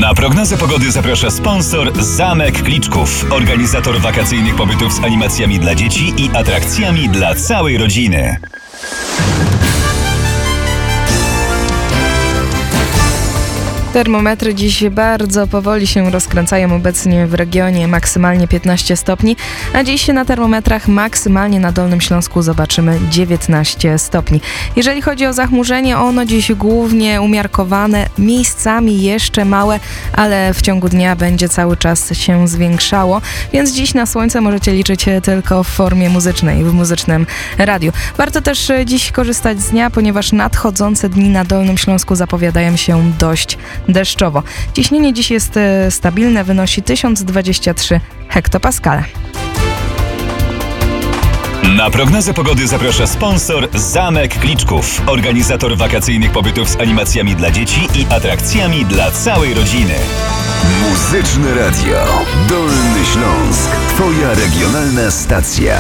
Na prognozę pogody zaprasza sponsor Zamek Kliczków, organizator wakacyjnych pobytów z animacjami dla dzieci i atrakcjami dla całej rodziny. Termometry dziś bardzo powoli się rozkręcają obecnie w regionie, maksymalnie 15 stopni, a dziś na termometrach maksymalnie na Dolnym Śląsku zobaczymy 19 stopni. Jeżeli chodzi o zachmurzenie, ono dziś głównie umiarkowane, miejscami jeszcze małe, ale w ciągu dnia będzie cały czas się zwiększało, więc dziś na słońce możecie liczyć tylko w formie muzycznej, w muzycznym radiu. Warto też dziś korzystać z dnia, ponieważ nadchodzące dni na Dolnym Śląsku zapowiadają się dość deszczowo. Ciśnienie dziś jest stabilne, wynosi 1023 hektopaskale. Na prognozę pogody zaprasza sponsor Zamek Kliczków, organizator wakacyjnych pobytów z animacjami dla dzieci i atrakcjami dla całej rodziny. Muzyczne Radio. Dolny Śląsk. Twoja regionalna stacja.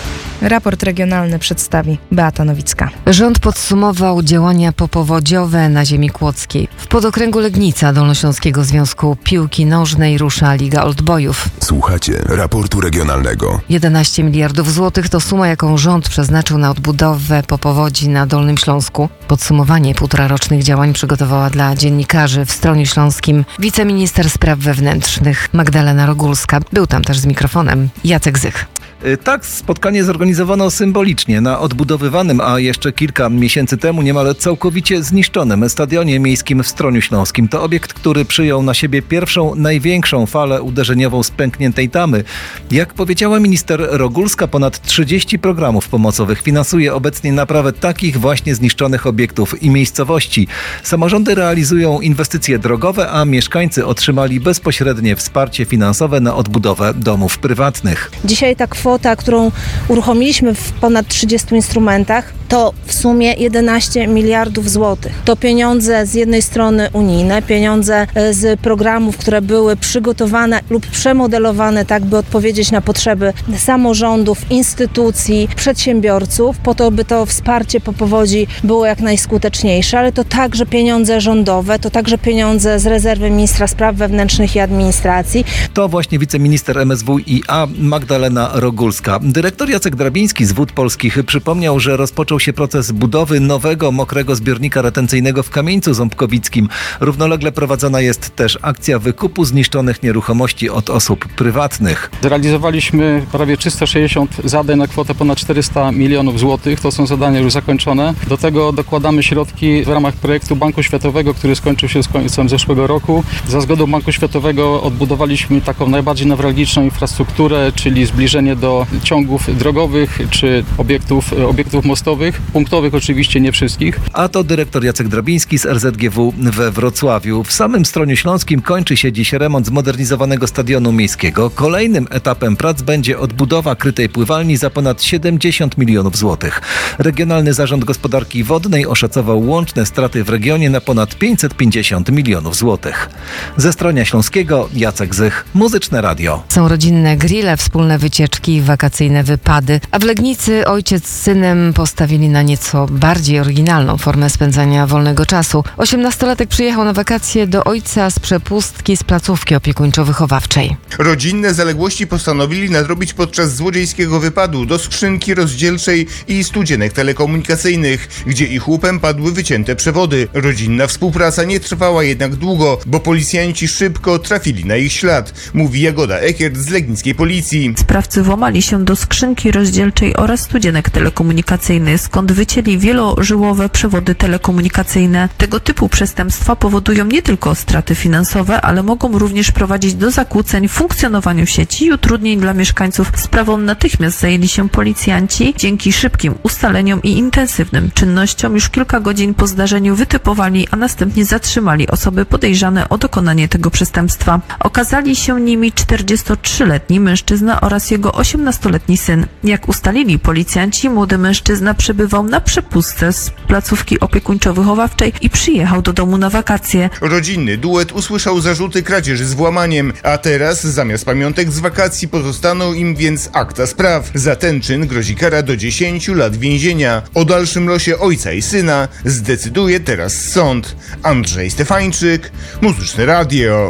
Raport regionalny przedstawi Beata Nowicka. Rząd podsumował działania popowodziowe na ziemi kłodzkiej. W podokręgu Legnica Dolnośląskiego Związku Piłki Nożnej rusza Liga Oldboyów. Słuchacie raportu regionalnego. 11 miliardów złotych to suma, jaką rząd przeznaczył na odbudowę po powodzi na Dolnym Śląsku. Podsumowanie półtorarocznych działań przygotowała dla dziennikarzy w Stroniu Śląskim wiceminister spraw wewnętrznych Magdalena Rogulska. Był tam też z mikrofonem Jacek Zych. Tak, spotkanie zorganizowano symbolicznie na odbudowywanym, a jeszcze kilka miesięcy temu niemal całkowicie zniszczonym stadionie miejskim w Stroniu Śląskim. To obiekt, który przyjął na siebie pierwszą, największą falę uderzeniową z pękniętej tamy. Jak powiedziała minister Rogulska, ponad 30 programów pomocowych finansuje obecnie naprawę takich właśnie zniszczonych obiektów i miejscowości. Samorządy realizują inwestycje drogowe, a mieszkańcy otrzymali bezpośrednie wsparcie finansowe na odbudowę domów prywatnych. Dzisiaj ta kwota, którą uruchomiliśmy w ponad 30 instrumentach, to w sumie 11 miliardów złotych. To pieniądze z jednej strony unijne, pieniądze z programów, które były przygotowane lub przemodelowane tak, by odpowiedzieć na potrzeby samorządów, instytucji, przedsiębiorców, po to, by to wsparcie po powodzi było jak najskuteczniejsze, ale to także pieniądze rządowe, to także pieniądze z rezerwy ministra spraw wewnętrznych i administracji. To właśnie wiceminister MSWiA Magdalena Rogulska. Dyrektor Jacek Drabiński z Wód Polskich przypomniał, że rozpoczął się proces budowy nowego, mokrego zbiornika retencyjnego w Kamieńcu Ząbkowickim. Równolegle prowadzona jest też akcja wykupu zniszczonych nieruchomości od osób prywatnych. Zrealizowaliśmy prawie 360 zadań na kwotę ponad 400 milionów złotych. To są zadania już zakończone. Do tego dokładamy środki w ramach projektu Banku Światowego, który skończył się z końcem zeszłego roku. Za zgodą Banku Światowego odbudowaliśmy taką najbardziej newralgiczną infrastrukturę, czyli zbliżenie do ciągów drogowych czy obiektów mostowych, punktowych oczywiście, nie wszystkich. A to dyrektor Jacek Drabiński z RZGW we Wrocławiu. W samym Stroniu Śląskim kończy się dziś remont zmodernizowanego stadionu miejskiego. Kolejnym etapem prac będzie odbudowa krytej pływalni za ponad 70 milionów złotych. Regionalny Zarząd Gospodarki Wodnej oszacował łączne straty w regionie na ponad 550 milionów złotych. Ze Stronia Śląskiego Jacek Zych, Muzyczne Radio. Są rodzinne grille, wspólne wycieczki i wakacyjne wypady, a w Legnicy ojciec z synem postawili na nieco bardziej oryginalną formę spędzania wolnego czasu. 18-latek przyjechał na wakacje do ojca z przepustki z placówki opiekuńczo-wychowawczej. Rodzinne zaległości postanowili nadrobić podczas złodziejskiego wypadu do skrzynki rozdzielczej i studzienek telekomunikacyjnych, gdzie ich łupem padły wycięte przewody. Rodzinna współpraca nie trwała jednak długo, bo policjanci szybko trafili na ich ślad, mówi Jagoda Ekiert z legnickiej policji. Sprawcy włamali się do skrzynki rozdzielczej oraz studienek telekomunikacyjnych, skąd wycięli wielożyłowe przewody telekomunikacyjne. Tego typu przestępstwa powodują nie tylko straty finansowe, ale mogą również prowadzić do zakłóceń w funkcjonowaniu sieci i utrudnień dla mieszkańców. Sprawą natychmiast zajęli się policjanci. Dzięki szybkim ustaleniom i intensywnym czynnościom już kilka godzin po zdarzeniu wytypowali, a następnie zatrzymali osoby podejrzane o dokonanie tego przestępstwa. Okazali się nimi 43-letni mężczyzna oraz jego 18-letni syn. Jak ustalili policjanci, młody mężczyzna przebywał na przepustce z placówki opiekuńczo-wychowawczej i przyjechał do domu na wakacje. Rodzinny duet usłyszał zarzuty kradzieży z włamaniem, a teraz zamiast pamiątek z wakacji pozostaną im więc akta spraw. Za ten czyn grozi kara do 10 lat więzienia. O dalszym losie ojca i syna zdecyduje teraz sąd. Andrzej Stefańczyk, Muzyczne Radio.